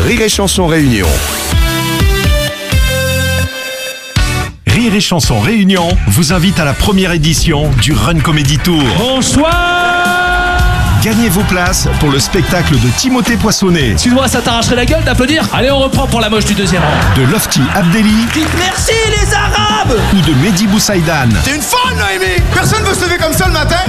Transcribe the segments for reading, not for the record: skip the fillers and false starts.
Rire et Chanson Réunion. Rire et Chanson Réunion vous invite à la première édition du Run Comedy Tour. Bonsoir. Gagnez vos places pour le spectacle de Timothée Poissonnet, Excuse-moi, ça t'arracherait la gueule d'applaudir? Allez, on reprend pour la moche du deuxième rang. de Lofty Abdelli Dites merci les Arabes. ou de Mehdi Boussaïdan. T'es une folle, Noémie! Personne veut se lever comme ça le matin!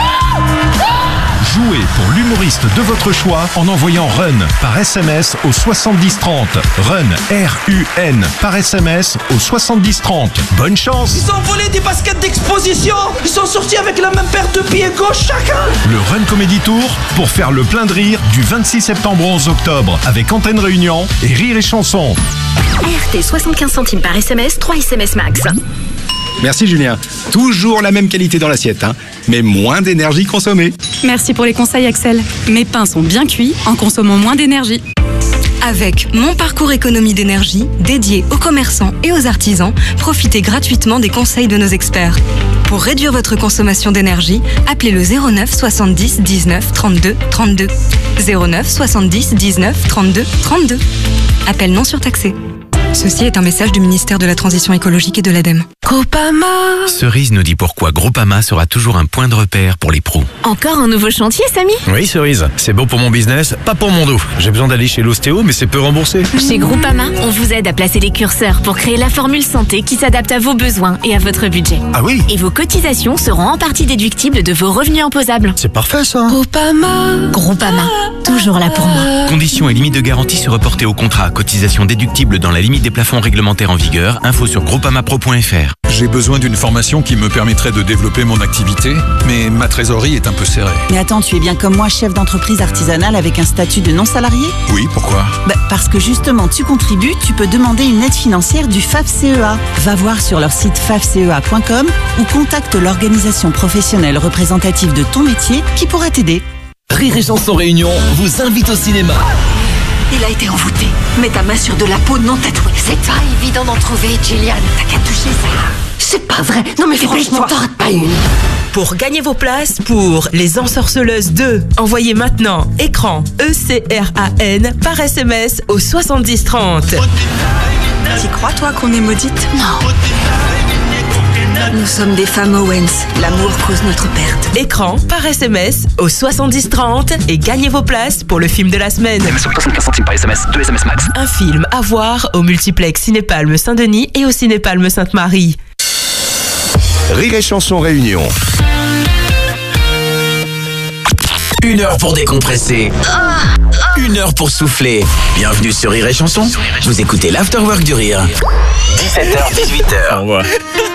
Jouez pour l'humoriste de votre choix en envoyant RUN par SMS au 7030. RUN, R-U-N, par SMS au 7030. Bonne chance! Ils ont volé des baskets d'exposition. Ils sont sortis avec la même paire de pieds gauche chacun. Le Run Comedy Tour pour faire le plein de rire du 26 septembre au 11 octobre avec Antenne Réunion et Rire et Chanson. RT 75 centimes par SMS, 3 SMS max. Merci Julien. Toujours la même qualité dans l'assiette, mais moins d'énergie consommée. Merci pour les conseils Axel. Mes pains sont bien cuits en consommant moins d'énergie. Avec Mon Parcours Économie d'énergie, dédié aux commerçants et aux artisans, profitez gratuitement des conseils de nos experts. Pour réduire votre consommation d'énergie, appelez le 09 70 19 32 32. 09 70 19 32 32. Appel non surtaxé. Ceci est un message du ministère de la Transition écologique et de l'ADEME. Groupama. Cerise nous dit pourquoi Groupama sera toujours un point de repère pour les pros. Encore un nouveau chantier, Samy? Oui, Cerise, c'est bon pour mon business, pas pour mon dos. J'ai besoin d'aller chez l'ostéo, mais c'est peu remboursé. Chez Groupama, on vous aide à placer les curseurs pour créer la formule santé qui s'adapte à vos besoins et à votre budget. Ah oui? Et vos cotisations seront en partie déductibles de vos revenus imposables. C'est parfait ça. Groupama, toujours là pour moi. Conditions et limites de garantie se reporter au contrat. Cotisation déductible dans la limite des plafonds réglementaires en vigueur. Info sur groupamapro.fr. J'ai besoin d'une formation qui me permettrait de développer mon activité, mais ma trésorerie est un peu serrée. Mais attends, tu es bien comme moi chef d'entreprise artisanale avec un statut de non-salarié? Oui, pourquoi? Parce que justement, tu contribues, tu peux demander une aide financière du FAFCEA. Va voir sur leur site fafcea.com ou contacte l'organisation professionnelle représentative de ton métier qui pourra t'aider. Rire et Chanson Réunion vous invite au cinéma. Il a été envoûté. Mets ta main sur de la peau non tatouée. C'est pas évident d'en trouver, Gillian. T'as qu'à toucher ça. C'est pas vrai. Non mais franchement, t'en rates pas une. Pour gagner vos places pour Les Ensorceleuses 2, envoyez maintenant écran ECRAN par SMS au 7030. T'y crois toi qu'on est maudite? Non. Nous sommes des femmes Owens. L'amour cause notre perte. Écran par SMS au 7030 et gagnez vos places pour le film de la semaine. 75 centimes par SMS, 2 SMS max. Un film à voir au multiplex Cinépalme Saint-Denis et au Cinépalme Sainte-Marie. Rire et Chanson Réunion. 1 heure pour décompresser. 1 heure pour souffler. Bienvenue sur Rire et Chanson. Vous écoutez l'Afterwork du Rire. 17h, 18h. Au revoir.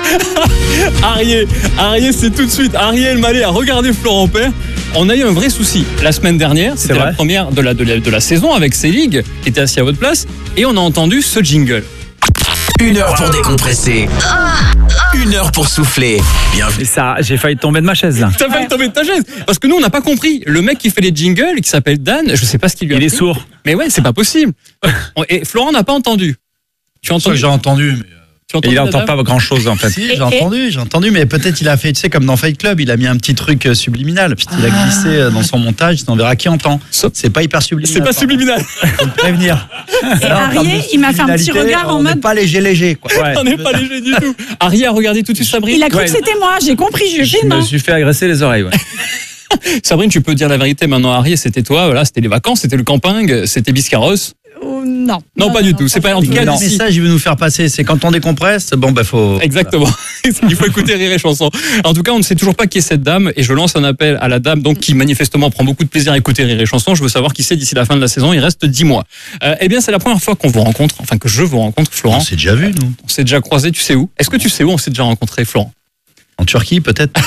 Arié, c'est tout de suite. Ariel Mallet a regardé Florent Père. On a eu un vrai souci la semaine dernière. C'était la première de la saison avec Célig, qui était assis à votre place. Et on a entendu ce jingle. 1 heure pour décompresser. 1 heure pour souffler. Bienvenue. Ça, j'ai failli tomber de ma chaise là. T'as failli tomber de ta chaise. Parce que nous, on n'a pas compris. Le mec qui fait les jingles, qui s'appelle Dan, je sais pas ce qu'il lui a Il est pris. sourd. Mais ouais, c'est pas possible. Et Florent n'a pas entendu. Tu as entendu? J'ai entendu, mais... Et il n'entend pas grand-chose en fait. Si, j'ai entendu, mais peut-être il a fait, tu sais, comme dans Fight Club, il a mis un petit truc subliminal. Il a glissé dans son montage, on verra qui entend. C'est pas hyper subliminal. C'est pas subliminal. Faut le prévenir. Et Arié, il m'a fait un petit regard en on mode... n'est pas léger, quoi. Ouais. On n'est pas léger du tout. Arié a regardé tout de suite Sabrine. Il a cru que c'était moi, j'ai compris, Je me suis fait agresser les oreilles, Sabrine, tu peux dire la vérité maintenant, Arié, c'était toi, voilà, c'était les vacances, c'était le camping, c'était Biscarrosse. Non. Non, pas du tout. C'est pas en tout cas le message il veut nous faire passer, c'est quand on décompresse, faut. Exactement. Il faut écouter Rire et Chanson. En tout cas, on ne sait toujours pas qui est cette dame et je lance un appel à la dame donc qui manifestement prend beaucoup de plaisir à écouter Rire et Chanson. Je veux savoir qui c'est d'ici la fin de la saison. Il reste 10 mois. Eh bien, c'est la première fois qu'on vous rencontre, enfin que je vous rencontre, Florent. On s'est déjà vu, nous. On s'est déjà croisé. Tu sais où? Est-ce que tu sais où on s'est déjà rencontré, Florent? En Turquie, peut-être.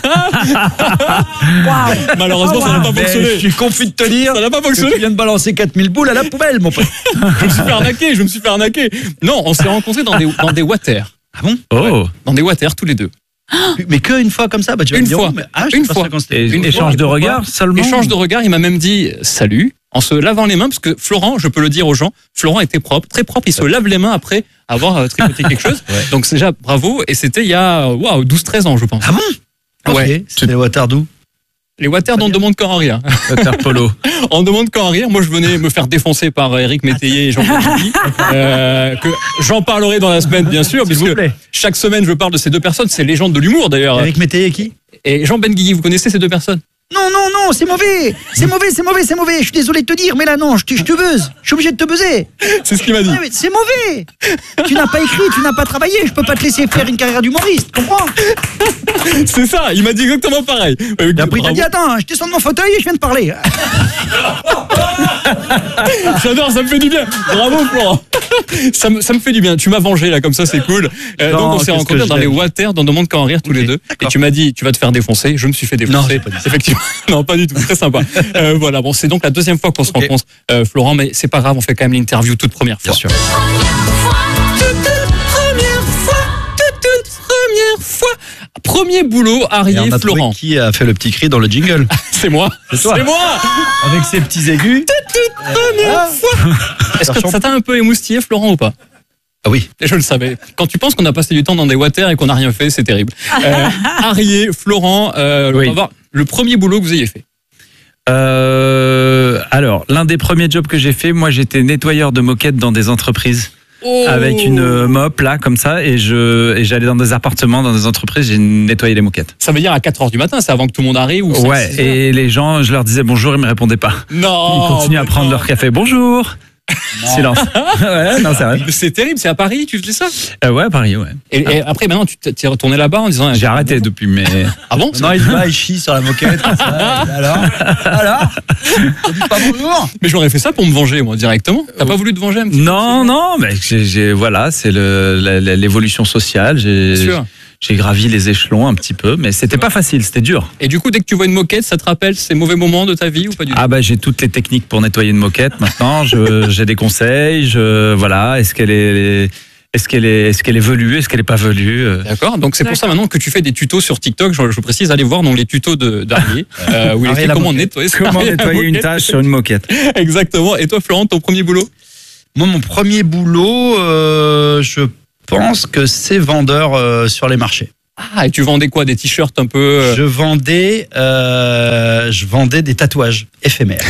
Malheureusement, ça n'a pas fonctionné. Je suis confus de te dire. Ça n'a pas fonctionné. Tu viens de balancer 4000 boules à la poubelle, mon pote. Je me suis fait arnaquer. Non, on s'est rencontrés dans des water. Ah bon? Ouais, dans des water, tous les deux. Mais qu'une fois comme ça, tu vas une me dire, fois. Une fois. Échange de regard seulement. Échange de regard, il m'a même dit salut en se lavant les mains parce que Florent, je peux le dire aux gens, Florent était propre, très propre, il se lave les mains après avoir tricoté quelque chose. Donc c'est déjà bravo et c'était il y a 12-13 ans je pense. Ah bon? Ouais. C'était Waterloo. Les Water on ne demande qu'à en rire. Water polo. On ne demande qu'à en rire. Moi, je venais me faire défoncer par Eric Métayer et Jean Benguigui. Que j'en parlerai dans la semaine, bien sûr, puisque chaque semaine, je parle de ces deux personnes. C'est légende de l'humour, d'ailleurs. Eric Métayer qui? Et Jean Benguigui, vous connaissez ces deux personnes? Non, c'est mauvais. C'est mauvais. Je suis désolé de te dire, mais là, non, je te buzz. Je suis obligé de te buzzer. C'est ce qu'il m'a dit. Ouais, c'est mauvais. Tu n'as pas écrit, tu n'as pas travaillé. Je peux pas te laisser faire une carrière d'humoriste, comprends? C'est ça, il m'a dit exactement pareil. Et après, il t'a dit, attends, je descends de mon fauteuil et je viens de parler. J'adore, ça me fait du bien. Bravo, Florent. Ça me fait du bien. Tu m'as vengé, là, comme ça, c'est cool. Donc, on s'est rencontrés dans les Water, dans Demande qu'à en rire, tous les deux. Et tu m'as dit, tu vas te faire défoncer. Je me suis fait défoncer. Non, effectivement. Non, pas du tout. Très sympa. Voilà, bon, c'est donc la deuxième fois qu'on se rencontre, Florent, mais c'est pas grave, on fait quand même l'interview toute première fois. Bien sûr. Premier boulot, Arié, Florent. Qui a fait le petit cri dans le jingle? C'est moi. C'est toi. C'est moi. Avec ses petits aigus. Première fois. Est-ce que ça t'a un peu émoustillé, Florent, ou pas? Ah oui. Je le savais. Quand tu penses qu'on a passé du temps dans des Water et qu'on n'a rien fait, c'est terrible. Arié, Florent, on va voir le premier boulot que vous ayez fait. Alors, l'un des premiers jobs que j'ai fait, moi j'étais nettoyeur de moquettes dans des entreprises. Avec une mop là comme ça et j'allais dans des appartements, dans des entreprises, j'ai nettoyé les moquettes. Ça veut dire à 4h du matin, c'est avant que tout le monde arrive ou ouais, et les gens, je leur disais bonjour, ils me répondaient pas. Non. Ils continuaient à prendre leur café. Bonjour. Silence. Ouais, non, c'est vrai. C'est terrible, c'est à Paris, tu faisais ça? Ouais, à Paris, ouais. Et après, maintenant, tu t'es retourné là-bas en disant... J'ai arrêté depuis, mais... Ah bon? Non, il chie sur la moquette. Alors tu dis pas bonjour? Mais j'aurais fait ça pour me venger, moi, directement. T'as pas voulu te venger un petit peu? Non, mais voilà, c'est l'évolution sociale. J'ai gravi les échelons un petit peu, mais c'était pas facile, c'était dur. Et du coup, dès que tu vois une moquette, ça te rappelle ces mauvais moments de ta vie ou pas du tout? Ah bah j'ai toutes les techniques pour nettoyer une moquette maintenant. J'ai des conseils. Voilà, est-ce qu'elle est velue, est-ce qu'elle est pas velue? D'accord. Donc c'est pour ça maintenant que tu fais des tutos sur TikTok. Je précise, allez voir dans les tutos d'Arié où il explique comment nettoyer une tâche sur une moquette. Exactement. Et toi, Florent, ton premier boulot? Moi, mon premier boulot, je pense que c'est vendeur sur les marchés. Ah, et tu vendais quoi? Des t-shirts un peu Je vendais des tatouages éphémères.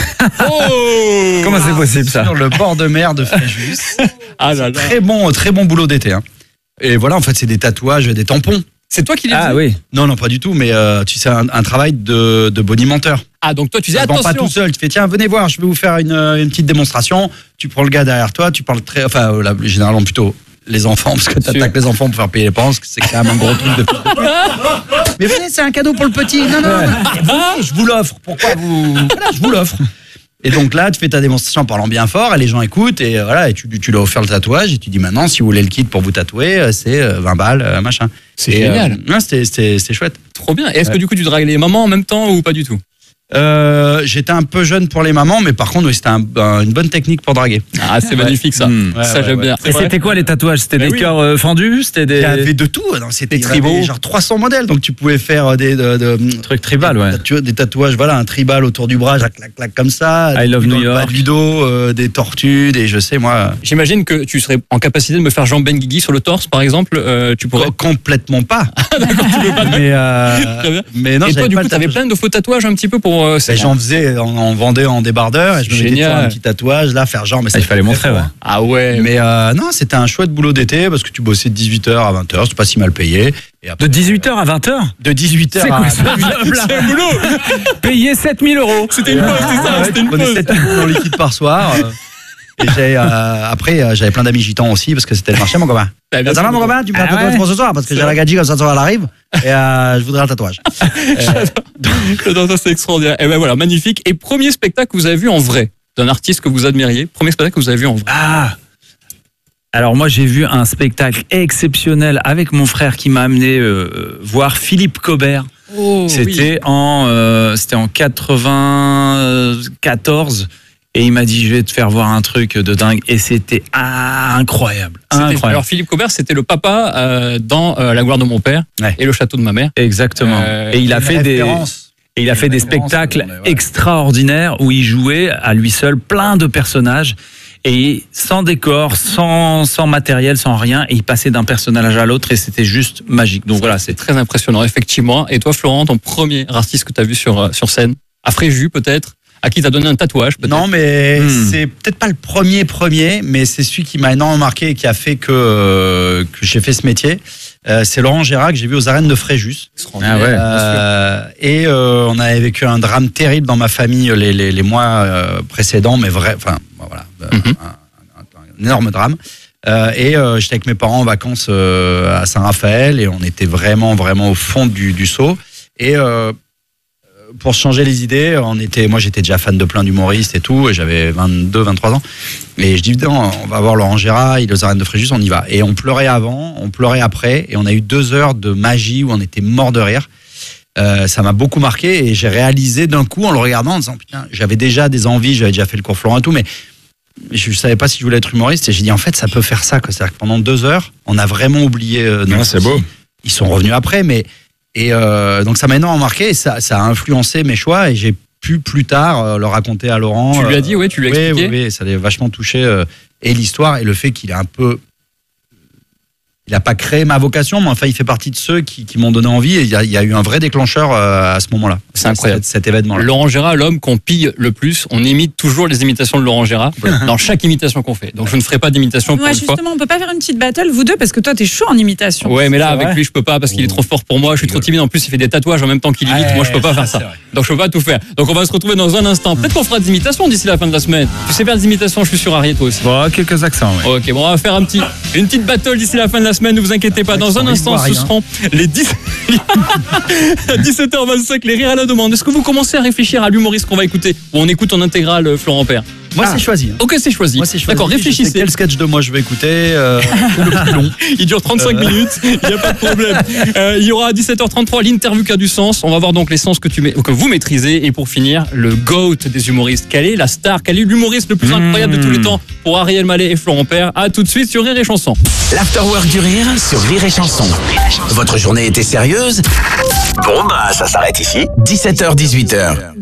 Oh Comment c'est possible ça? Sur le bord de mer de Fréjus. Ah là là. Très bon boulot d'été. Hein. Et voilà, en fait, c'est des tatouages, des tampons. C'est toi qui les faisais? Ah oui. Non, pas du tout, mais tu sais, un travail de bonimenteur. Ah, donc toi, tu disais, attention. Pas tout seul, tu fais, tiens, venez voir, je vais vous faire une petite démonstration. Tu prends le gars derrière toi, tu parles généralement plutôt les enfants, parce que tu attaques les enfants pour faire payer les parents, parce que c'est quand même un gros truc de... Mais venez, c'est un cadeau pour le petit. Non, venez, je vous l'offre. Pourquoi vous... Voilà, je vous l'offre. Et donc là, tu fais ta démonstration en parlant bien fort, et les gens écoutent, et voilà, et tu lui as offert le tatouage, et tu dis maintenant, si vous voulez le kit pour vous tatouer, c'est 20 balles, machin. C'est génial. C'était chouette. Trop bien. Et est-ce que du coup, tu dragues les mamans en même temps ou pas du tout? J'étais un peu jeune pour les mamans, mais par contre, oui, c'était une bonne technique pour draguer. Ah, c'est magnifique ça. Ça, j'aime bien. Et c'était quoi les tatouages? C'était des cœurs fendus? C'était des... Il y avait de tout. C'était des tribaux. Genre 300 modèles, donc tu pouvais faire des trucs tribal, ouais. Des tatouages, voilà, un tribal autour du bras, clac, clac, comme ça. I love New York. Du dos, des tortues, des je sais moi. J'imagine que tu serais en capacité de me faire Jean Benguigui sur le torse, par exemple. Tu pourrais. Complètement pas. D'accord, tu veux pas. Mais non. Et toi, du coup, t'avais plein de faux tatouages un petit peu pour. J'en faisais, on vendait en débardeur et je me mettais un petit tatouage là, faire genre, mais il fallait montrer, ouais. Ah ouais. Mais non, c'était un chouette boulot d'été parce que tu bossais de 18h à 20h, c'était pas si mal payé. Et après, de 18h à 20h? De 18h à 20h. C'est un boulot. Payé 7 000 €. C'était une pause, c'est ça, c'était une pause. 7 000 € en liquide par soir. Et après, j'avais plein d'amis gitans aussi parce que c'était le marché, mon copain. Ça va, mon copain? Tu me fais un tatouage pour ce soir parce que j'ai la gadget comme ça elle arrive et je voudrais un tatouage. J'adore, ça, c'est extraordinaire. Et ben voilà, magnifique. Et premier spectacle que vous avez vu en vrai d'un artiste que vous admiriez? Premier spectacle que vous avez vu en vrai? Ah! Alors moi j'ai vu un spectacle exceptionnel avec mon frère qui m'a amené voir Philippe Cobert. Oh, c'était en 94 et il m'a dit je vais te faire voir un truc de dingue et c'était incroyable. Alors Philippe Cobert, c'était le papa dans La gloire de mon père et Le château de ma mère. Exactement. Et il a fait des spectacles extraordinaires où il jouait à lui seul plein de personnages. et sans décor, sans matériel, sans rien, et il passait d'un personnage à l'autre et c'était juste magique. Donc voilà, c'est très impressionnant, effectivement. Et toi, Florent, ton premier artiste que tu as vu sur scène, à Fréjus peut-être, à qui t'as donné un tatouage peut-être? Non, mais c'est peut-être pas le premier, mais c'est celui qui m'a énormément marqué et qui a fait que j'ai fait ce métier. C'est Laurent Gérard que j'ai vu aux arènes de Fréjus. Et on avait vécu un drame terrible dans ma famille les mois précédents, mais vrai, enfin voilà, un énorme drame. Et j'étais avec mes parents en vacances à Saint-Raphaël et on était vraiment au fond du seau. Et pour changer les idées, moi j'étais déjà fan de plein d'humoristes et tout, et j'avais 22-23 ans. Et je dis, on va voir Laurent Gérard, il est aux arènes de Fréjus, on y va. Et on pleurait avant, on pleurait après, et on a eu 2 heures de magie où on était mort de rire. Ça m'a beaucoup marqué, et j'ai réalisé d'un coup en le regardant, en disant, putain, j'avais déjà des envies, j'avais déjà fait le cours Florent et tout, mais je savais pas si je voulais être humoriste, et j'ai dit, en fait, ça peut faire ça, quoi. C'est-à-dire que pendant 2 heures, on a vraiment oublié. C'est beau. Ils sont revenus après, mais. Et donc ça m'a énormément marqué et ça a influencé mes choix et j'ai pu plus tard le raconter à Laurent. Tu lui as dit, tu lui as expliqué. Oui, ça l'a vachement touché et l'histoire et le fait qu'il est un peu... Il n'a pas créé ma vocation, mais enfin il fait partie de ceux qui m'ont donné envie et il y a eu un vrai déclencheur à ce moment-là. C'est incroyable. Cet événement-là. Laurent Gérard, l'homme qu'on pille le plus, on imite toujours les imitations de Laurent Gérard dans chaque imitation qu'on fait. Donc je ne ferai pas d'imitation pour une fois. Justement, on peut pas faire une petite battle, vous deux, parce que toi t'es chaud en imitation. Ouais, mais là avec lui je peux pas parce qu'il est trop fort pour moi, je suis trop timide. En plus il fait des tatouages en même temps qu'il imite, moi je peux pas faire ça. Donc je peux pas tout faire. Donc on va se retrouver dans un instant. Peut-être qu'on fera des imitations d'ici la fin de la semaine. Tu sais faire des imitations, je suis sûr, Ariel, toi aussi. Bon, quelques accents. Ouais. Ok, bon on va faire une petite battle d'ici la fin de la semaine. Ne vous inquiétez pas. Dans un instant, ce seront les 17h25, les rires à la demande. Est-ce que vous commencez à réfléchir à l'humoriste qu'on va écouter ou on écoute en intégrale Florent Père? Moi, c'est choisi. Ok, c'est choisi. D'accord, réfléchissez. Quel sketch de moi je vais écouter le plus long. Il dure 35 minutes, il n'y a pas de problème. Il y aura à 17h33 l'interview qui a du sens. On va voir donc les sens que vous maîtrisez. Et pour finir, le GOAT des humoristes. Quelle est la star? Quel est l'humoriste le plus incroyable de tous les temps pour Ariel Mallet et Florent Père? À tout de suite sur Rire et Chanson. L'Afterwork du Rire sur Rire et Chanson. Votre journée était sérieuse? Bon, ça s'arrête ici. 17h-18h.